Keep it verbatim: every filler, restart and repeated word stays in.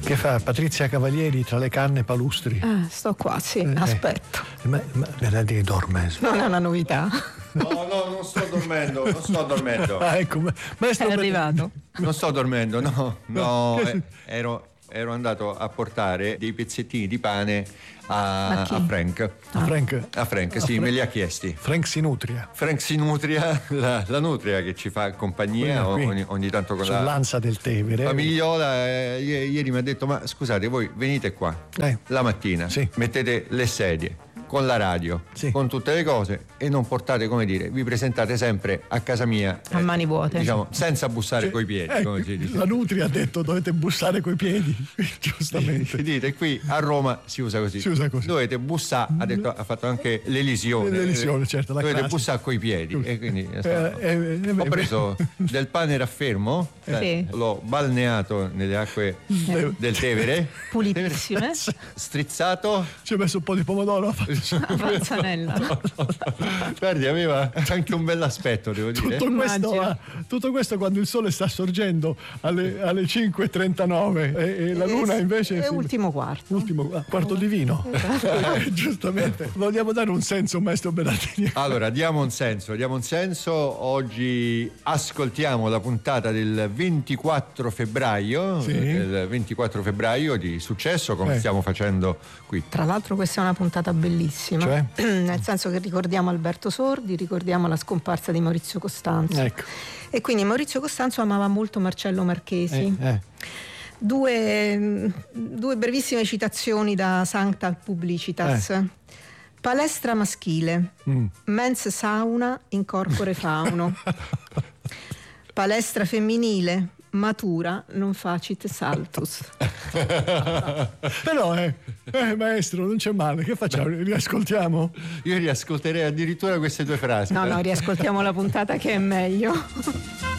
Che fa Patrizia Cavalieri tra le canne palustri? Eh, sto qua, sì, Eh, aspetto. Eh, ma, ma Bernardini dorme. Non è una novità. No, no, non sto dormendo, non sto dormendo. Ah, ecco, ma- maestro È Ber- arrivato. Non sto dormendo, no, no, Che- eh, ero, ero andato a portare dei pezzettini di pane a, A chi? a Frank. Frank, A Frank, A sì, Fra- me li ha chiesti. Frank si nutria Frank si nutria, la, la nutria che ci fa compagnia Qui, ogni, ogni tanto con la sull'Ansa del Tevere. famigliola. eh, i- ieri mi ha detto: ma scusate, voi venite qua Eh. la mattina, Sì. mettete le sedie con la radio, Sì. con tutte le cose e non portate, come dire, vi presentate sempre a casa mia A mani vuote. diciamo senza bussare coi piedi, Ecco, come si dice. la Nutria ha detto dovete bussare coi piedi, giustamente. Dite, qui a Roma si usa così. Si usa così. Dovete bussare, ha, detto, ha fatto anche l'elisione. L'elisione, certo, la Dovete classica. bussare coi piedi. E quindi è stato- Eh, eh, eh, ho eh, preso del pane raffermo, eh, Sì. l'ho balneato nelle acque del Tevere, Pulitissime. strizzato. ci ho messo un po' di pomodoro. ha fatto- Panzanella. Guardi, aveva anche un bell'aspetto, devo dire. Tutto questo, Immagino. ah, tutto questo quando il sole sta sorgendo alle, alle cinque e trentanove e, e la luna invece È si- ultimo quarto. ultimo ah, quarto di vino. Eh, giustamente. Vogliamo dare un senso, maestro Bernardini? Allora, diamo un senso, diamo un senso. Oggi ascoltiamo la puntata del ventiquattro febbraio, Sì. il ventiquattro febbraio di successo, come Eh. stiamo facendo qui. Tra l'altro questa è una puntata bellissima, Cioè? nel senso che ricordiamo Alberto Sordi, ricordiamo la scomparsa di Maurizio Costanzo. Ecco. E quindi Maurizio Costanzo amava molto Marcello Marchesi. Eh, eh. Due, due brevissime citazioni da Sancta Publicitas. Palestra maschile, Mm. mens sauna in corpore fauno. Palestra femminile, matura non facit saltus. Però, eh, eh, maestro, non c'è male. Che facciamo? Riascoltiamo? Io riascolterei addirittura queste due frasi. No, no, riascoltiamo la puntata che è meglio.